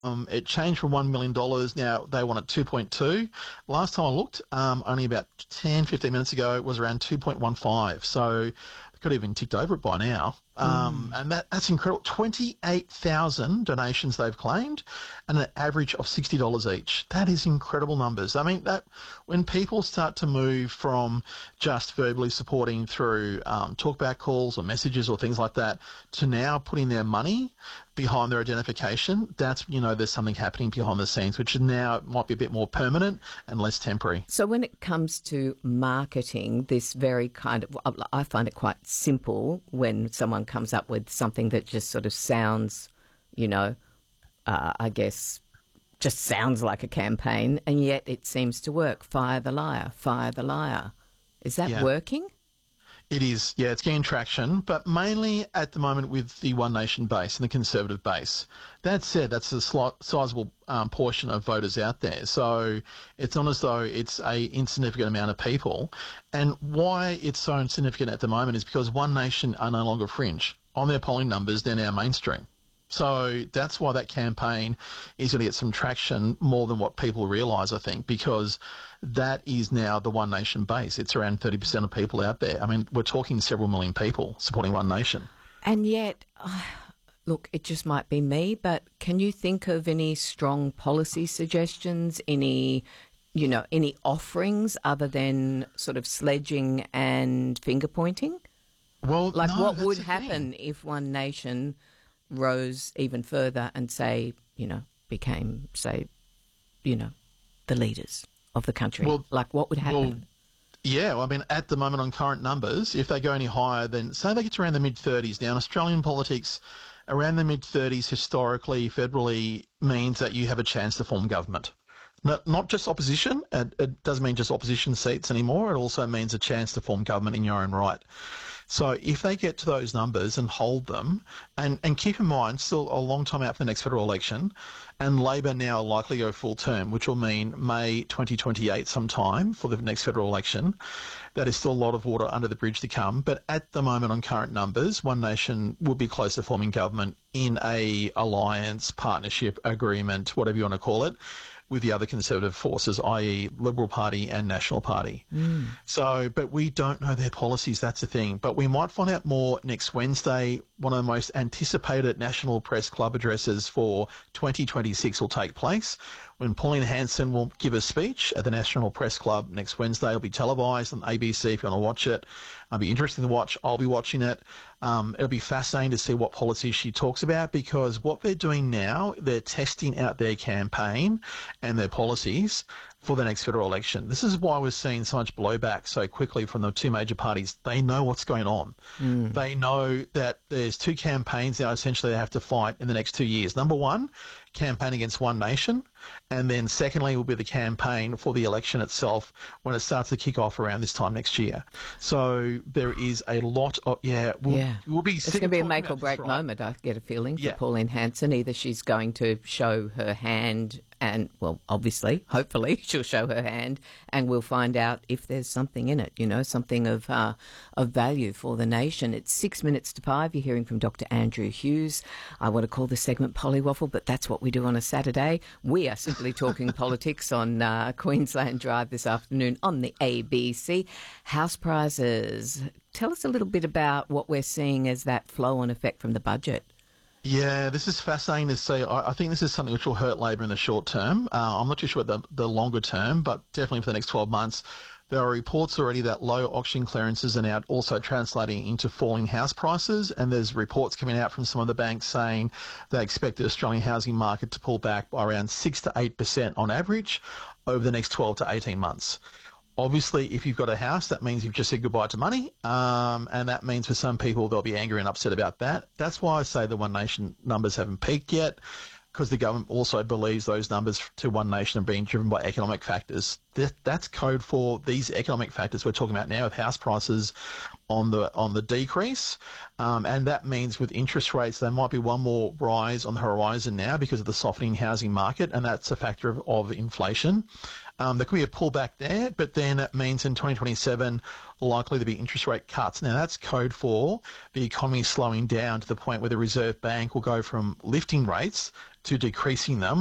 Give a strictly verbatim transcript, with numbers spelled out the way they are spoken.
Um, it changed from one million dollars. Now they want it two point two. Last time I looked, um, only about ten, fifteen minutes ago, it was around two point one five. So they could have even ticked over it by now. Um, and that, that's incredible. twenty-eight thousand donations they've claimed and an average of sixty dollars each. That is incredible numbers. I mean, that when people start to move from just verbally supporting through um, talkback calls or messages or things like that to now putting their money behind their identification, that's, you know, there's something happening behind the scenes, which now might be a bit more permanent and less temporary. So when it comes to marketing, this very kind of, I find it quite simple when someone comes up with something that just sort of sounds, you know, uh, I guess, just sounds like a campaign, and yet it seems to work. Fire the liar, fire the liar. Is that Yeah. working? It is, yeah, it's gaining traction, but mainly at the moment with the One Nation base and the Conservative base. That said, that's a slight, sizable um, portion of voters out there, so it's not as though it's a insignificant amount of people. And why it's so insignificant at the moment is because One Nation are no longer fringe. On their polling numbers, they're now mainstream. So that's why that campaign is going to get some traction more than what people realise, I think, because that is now the One Nation base. It's around thirty percent of people out there. I mean, we're talking several million people supporting One Nation. And yet, uh, look, it just might be me, but can you think of any strong policy suggestions, any, you know, any offerings other than sort of sledging and finger pointing? Well, Like no, what that's would the happen thing. if One Nation rose even further and say, you know, became, say, you know, the leaders of the country? Well, like what would happen? Well, yeah, well, I mean, at the moment on current numbers, if they go any higher than, say they get to around the mid-thirties. Now, in Australian politics, around the mid-thirties historically, federally, means that you have a chance to form government. Not, not just opposition. It, it doesn't mean just opposition seats anymore. It also means a chance to form government in your own right. So if they get to those numbers and hold them, and, and keep in mind, still a long time out for the next federal election, and Labor now are likely to go full term, which will mean May twenty twenty-eight sometime for the next federal election. That is still a lot of water under the bridge to come. But at the moment on current numbers, One Nation will be close to forming government in a alliance, partnership, agreement, whatever you want to call it, with the other conservative forces, that is. Liberal Party and National Party. Mm. So, but we don't know their policies, that's the thing. But we might find out more next Wednesday. One of the most anticipated National Press Club addresses for twenty twenty-six will take place when Pauline Hanson will give a speech at the National Press Club next Wednesday. It'll be televised on A B C if you want to watch it. It'll be interesting to watch. I'll be watching it. Um, it'll be fascinating to see what policies she talks about, because what they're doing now, they're testing out their campaign and their policies for the next federal election. This is why we're seeing so much blowback so quickly from the two major parties. They know what's going on. Mm. They know that there's two campaigns now essentially they have to fight in the next two years. Number one, campaign against One Nation, and then secondly will be the campaign for the election itself when it starts to kick off around this time next year. So there is a lot of, yeah, we'll, yeah. we'll be It's going to be a make or break right? moment, I get a feeling, for yeah. Pauline Hanson. Either she's going to show her hand and, well, obviously, hopefully, she'll show her hand and we'll find out if there's something in it, you know, something of uh, of value for the nation. It's six minutes to five. You're hearing from Doctor Andrew Hughes. I want to call this segment Polywaffle, but that's what we do on a Saturday. We are simply talking politics on uh, Queensland Drive this afternoon on the A B C. House prizes. Tell us a little bit about what we're seeing as that flow-on effect from the budget. Yeah, this is fascinating to see. I, I think this is something which will hurt Labor in the short term. Uh, I'm not too sure about the, the longer term, but definitely for the next twelve months. There are reports already that low auction clearances are now also translating into falling house prices, and there's reports coming out from some of the banks saying they expect the Australian housing market to pull back by around six to eight percent on average over the next twelve to eighteen months. Obviously, if you've got a house, that means you've just said goodbye to money, um, and that means for some people they'll be angry and upset about that. That's why I say the One Nation numbers haven't peaked yet, because the government also believes those numbers to One Nation are being driven by economic factors. That, that's code for these economic factors we're talking about now, with house prices on the on the decrease, um, and that means with interest rates there might be one more rise on the horizon now because of the softening housing market, and that's a factor of, of inflation. Um, there could be a pullback there, but then it means in twenty twenty-seven likely to be interest rate cuts. Now, that's code for the economy slowing down to the point where the Reserve Bank will go from lifting rates to decreasing them